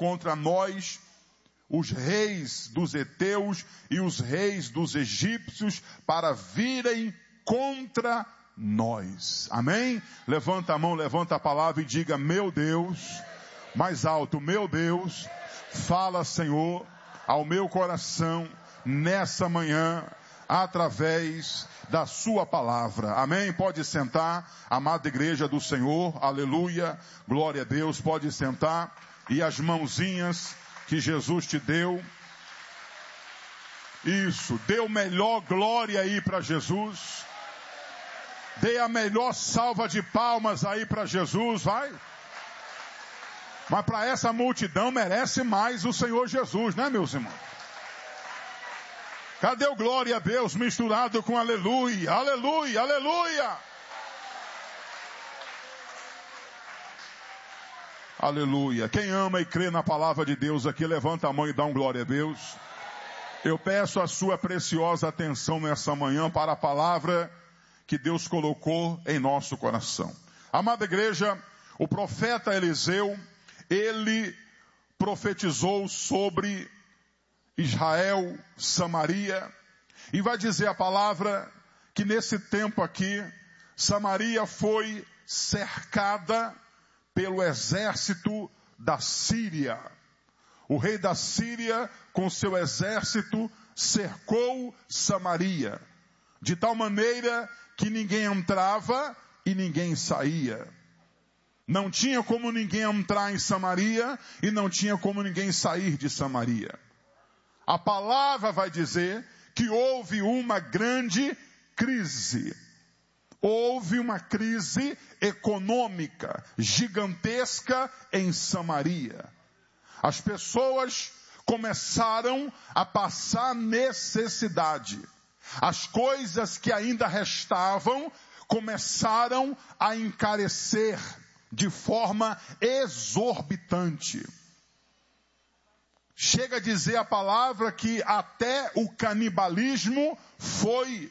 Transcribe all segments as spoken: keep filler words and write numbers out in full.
contra nós os reis dos heteus e os reis dos egípcios para virem contra nós. Amém? Levanta a mão, levanta a palavra e diga: meu Deus, mais alto, meu Deus, fala, Senhor, ao meu coração nessa manhã, através da sua palavra. Amém? Pode sentar, amada igreja do Senhor, aleluia, glória a Deus, pode sentar. E as mãozinhas que Jesus te deu, isso, dê o melhor glória aí para Jesus, dê a melhor salva de palmas aí para Jesus, vai. Mas para essa multidão merece mais o Senhor Jesus, né, meus irmãos? Cadê o glória a Deus misturado com aleluia, aleluia, aleluia? Aleluia. Quem ama e crê na palavra de Deus aqui, levanta a mão e dá um glória a Deus. Eu peço a sua preciosa atenção nessa manhã para a palavra que Deus colocou em nosso coração. Amada igreja, o profeta Eliseu, ele profetizou sobre Israel, Samaria, e vai dizer a palavra que nesse tempo aqui, Samaria foi cercada pelo exército da Síria. O rei da Síria, com seu exército, cercou Samaria, de tal maneira que ninguém entrava e ninguém saía. Não tinha como ninguém entrar em Samaria e não tinha como ninguém sair de Samaria. A palavra vai dizer que houve uma grande crise. Houve uma crise econômica gigantesca em Samaria. As pessoas começaram a passar necessidade. As coisas que ainda restavam começaram a encarecer de forma exorbitante. Chega a dizer a palavra que até o canibalismo foi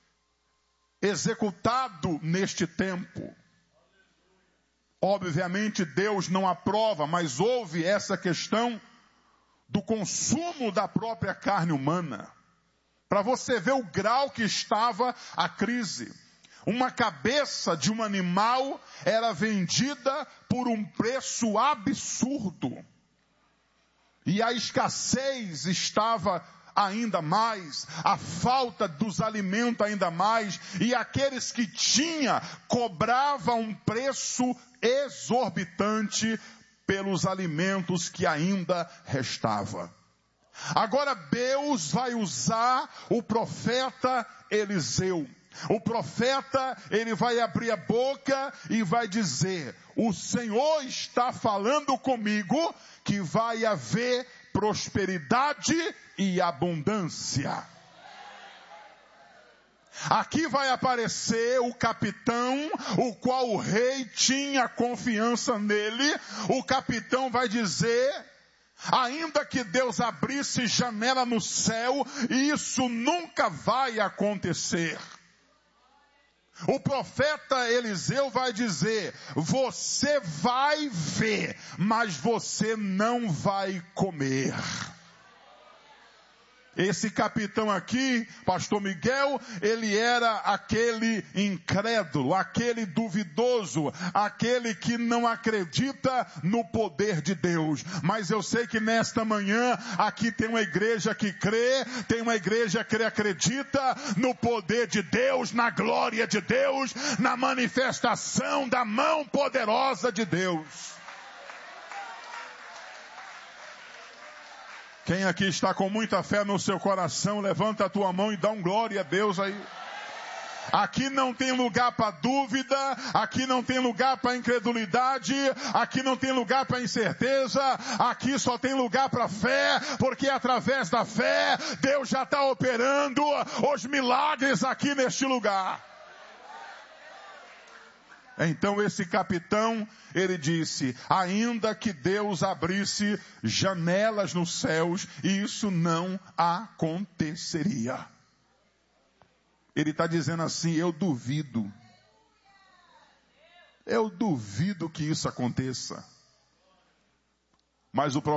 executado neste tempo. Obviamente Deus não aprova, mas houve essa questão do consumo da própria carne humana. Para você ver o grau que estava a crise. Uma cabeça de um animal era vendida por um preço absurdo. E a escassez estava ainda mais, a falta dos alimentos ainda mais, e aqueles que tinham cobravam um preço exorbitante pelos alimentos que ainda restava. Agora Deus vai usar o profeta Eliseu. O profeta, ele vai abrir a boca e vai dizer: o Senhor está falando comigo que vai haver prosperidade e abundância. Aqui vai aparecer o capitão, o qual o rei tinha confiança nele. O capitão vai dizer: ainda que Deus abrisse janela no céu, isso nunca vai acontecer. O profeta Eliseu vai dizer: você vai ver, mas você não vai comer. Esse capitão aqui, pastor Miguel, ele era aquele incrédulo, aquele duvidoso, aquele que não acredita no poder de Deus. Mas eu sei que nesta manhã, aqui tem uma igreja que crê, tem uma igreja que acredita no poder de Deus, na glória de Deus, na manifestação da mão poderosa de Deus. Quem aqui está com muita fé no seu coração, levanta a tua mão e dá um glória a Deus aí. Aqui não tem lugar para dúvida, aqui não tem lugar para incredulidade, aqui não tem lugar para incerteza, aqui só tem lugar para fé, porque através da fé, Deus já está operando os milagres aqui neste lugar. Então esse capitão, ele disse: ainda que Deus abrisse janelas nos céus, isso não aconteceria. Ele está dizendo assim: eu duvido. Eu duvido que isso aconteça. Mas o